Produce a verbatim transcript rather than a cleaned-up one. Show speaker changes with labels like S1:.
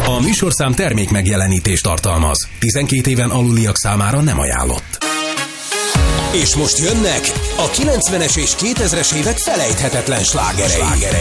S1: A műsorszám termék megjelenítést tartalmaz. tizenkét éven aluliak számára nem ajánlott. És most jönnek a kilencvenes és kétezres évek felejthetetlen slágerei.